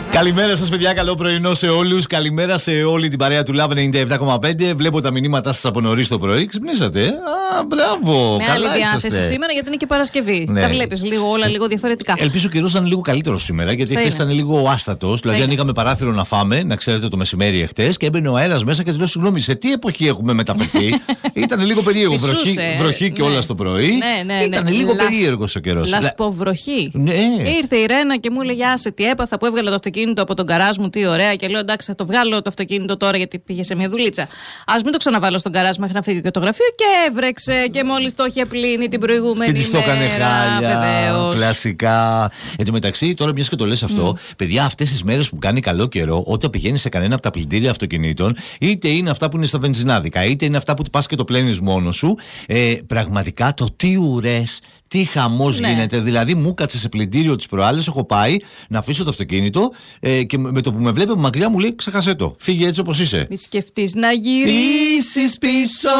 Καλημέρα σας, παιδιά. Καλό πρωινό σε όλους. Καλημέρα σε όλη την παρέα του Love 97,5. Βλέπω τα μηνύματά σας από νωρίς το πρωί. Ξυπνήσατε. Α, μπράβο. Με καλά άλλη είσαστε. διάθεση σήμερα, γιατί είναι και Παρασκευή. Ναι. Τα βλέπεις όλα λίγο διαφορετικά. Ελπίζω ο καιρός να είναι λίγο καλύτερο σήμερα, γιατί χθες ήταν λίγο άστατος. Δηλαδή, ανοίγαμε παράθυρο να φάμε, να ξέρετε, το μεσημέρι εχθές και έμπαινε ο αέρας μέσα και του λέω: συγγνώμη, σε τι εποχή έχουμε μεταφερθεί? Ήταν λίγο περίεργο. Βροχή και όλα το πρωί. Ήταν λίγο περίεργος ο καιρός. Λασποβροχή. Ναι. Ήρθε η Ρένα και μου έλεγε: άσε τι έπαθα που έβγαλα το αυτοκίνητο από τον καράζ μου, τι ωραία. Και λέω: εντάξει, θα το βγάλω το αυτοκίνητο τώρα γιατί πήγε σε μια δουλίτσα. Ας μην το ξαναβάλω στον καράζ μέχρι να φύγει και το γραφείο. Και έβρεξε και μόλις το είχε πλύνει την προηγούμενη και της το έκανε χάλια. Βεβαίως. Κλασικά. Εν τω μεταξύ, τώρα μιας και το λες αυτό, παιδιά, αυτές τις μέρες που κάνει καλό καιρό, όταν πηγαίνεις σε κανένα από τα πλυντήρια αυτοκινήτων, είτε είναι αυτά που είναι στα βενζινάδικα, είτε είναι αυτά που πας και το πλένεις μόνος σου, πραγματικά το τι ουρές. Τι χαμός γίνεται. Δηλαδή, μου κάτσε σε πλυντήριο τις προάλλες. Έχω πάει να αφήσω το αυτοκίνητο και με το που με βλέπει από μακριά μου λέει: ξέχασέ το. Φύγε έτσι όπως είσαι. Μη σκεφτείς να γυρίσεις πίσω.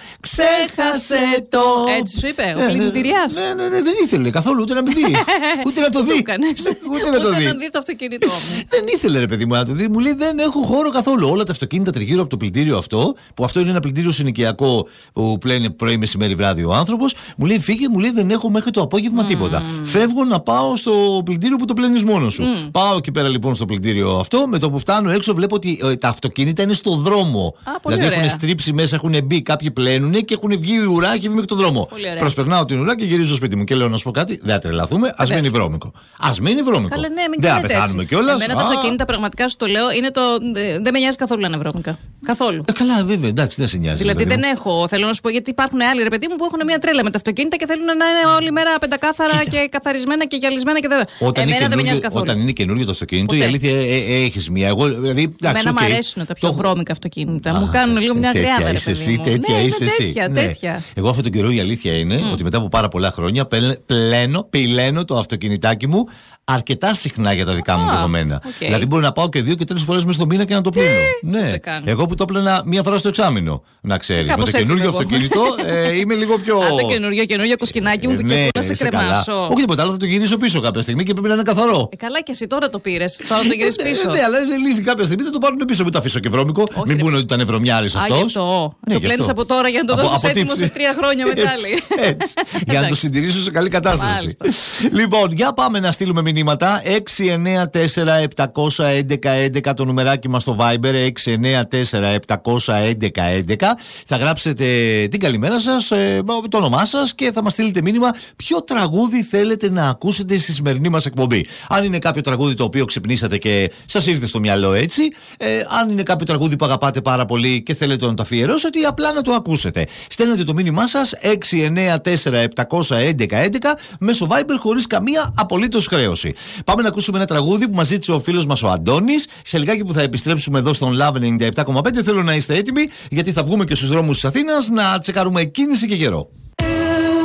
Ξέχασέ το. Έτσι σου είπε, ο πλυντηριάς. Ναι, δεν ήθελε καθόλου ούτε να με δει. Ούτε να το δει. Ούτε να δει το αυτοκίνητό μου. Δεν ήθελε, ρε παιδί μου, να το δει. Μου λέει: δεν έχω χώρο καθόλου. Όλα τα αυτοκίνητα τριγύρω από το πλυντήριο αυτό, που αυτό είναι ένα πλυντήριο συνοικιακό που πλένει πρωί, μεσημέρι, βράδυ ο άνθρωπος, μου λέει: φύγε, μου λέει: δεν έχω μέχρι το απόγευμα τίποτα. Φεύγω να πάω στο πλυντήριο που το πλένεις μόνος σου. Πάω εκεί πέρα λοιπόν στο πλυντήριο αυτό. Με το που φτάνω έξω, βλέπω ότι τα αυτοκίνητα είναι στο δρόμο. Δηλαδή έχουν στρίψει μέσα, έχουν μπει, κάποιοι πλένουν και έχουν βγει η ουρά και βγει μέχρι τον δρόμο. Προσπερνάω την ουρά και γυρίζω στο σπίτι μου και λέω: να σου πω κάτι, δεν θα τρελαθούμε, ας μείνει βρώμικο. Ας μείνει βρώμικο. Καλά, ναι, δεν θα πεθάνουμε κιόλας. Εμένα τα αυτοκίνητα, πραγματικά σου το λέω, είναι το. Δεν με νοιάζει καθόλου να είναι βρώμικα. Καθόλου. Καλά, βέβαια, εντάξει, δεν σε νοιάζει. Δηλαδή δεν έχω, θέλω να σου πω, γιατί υπάρχουν άλλοι ρε παιδί μου που έχουν μια τρέλα με τα αυτοκίνητα και θέλουν να είναι όλη μέρα πεντακάθαρα και καθαρισμένα και γυαλισμένα και δεν. Εμένα δεν με νοιάζει καθόλου. Όταν είναι καινούργιο το αυτοκίνητο, η αλήθεια έχεις μία. Εγώ, δηλαδή, εμένα μου αρέσουν τα πιο βρώμικα αυτοκίνητα. Μου κάνουν λίγο μια γριά. Τέτοια είσαι εσύ, τέτοια είσαι εσύ. Εγώ αυτόν τον καιρό η αλήθεια είναι ότι μετά από πάρα πολλά χρόνια πηλαίνω το αυτοκινητάκι μου αρκετά συχνά για τα δικά μου δεδομένα. Δηλαδή μπορεί να πάω και 2 και 3 φορές μέσα στο μήνα και να το πλύνω. Ναι. Εγώ που το έπλαινα μία φορά στο εξάμηνο, να ξέρεις. Με το καινούργιο αυτοκίνητο είμαι λίγο πιο. Αν το καινούργιο κουσκινάκι μου και να σε κρεμάσω. Όχι τίποτα άλλο, θα το γυρίσω πίσω κάποια στιγμή και πρέπει να είναι καθαρό. Καλά και εσύ τώρα το πήρες. Τώρα το γυρίσει πίσω. Ναι, αλλά δεν λύσει κάποια στιγμή, θα το πάρουν πίσω. Μην το αφήσω και βρώμικο. Μην πούνε ότι ήταν βρωμιάρης αυτός. Το πλένεις από τώρα για να το δώσεις έτοιμο σε 3 χρόνια μετά. Για να το συντηρήσω σε καλή κατάσταση. Λοιπόν, για πάμε να στείλουμε μηνύματα. 694-711-11 το νουμεράκι μας στο Viber. 694-711-11. Θα γράψετε την καλημέρα σας, το όνομά σας και θα μας στείλετε μήνυμα ποιο τραγούδι θέλετε να ακούσετε στη σημερινή μας εκπομπή. Αν είναι κάποιο τραγούδι το οποίο ξυπνήσατε και σας ήρθε στο μυαλό έτσι, αν είναι κάποιο τραγούδι που αγαπάτε πάρα πολύ και θέλετε να το αφιερώσετε ή απλά να το ακούσετε. Στέλνετε το μήνυμά σας 694-711-11 μέσω Viber χωρίς καμία απολύτως χρέωση. Πάμε να ακούσουμε ένα τραγούδι που μας ζήτησε ο φίλος μας ο Αντώνης. Σε λιγάκι που θα επιστρέψουμε εδώ στον Love 97,5 θέλω να είστε έτοιμοι γιατί θα βγούμε και στους δρόμους της Αθήνας να τσεκάρουμε κίνηση και καιρό.